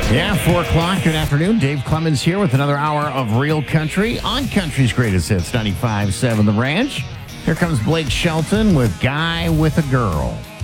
Yeah, 4 o'clock. Good afternoon. Dave Clemens here with another hour of Real Country on Country's Greatest Hits, 95.7 The Ranch. Here comes Blake Shelton with Guy with a Girl.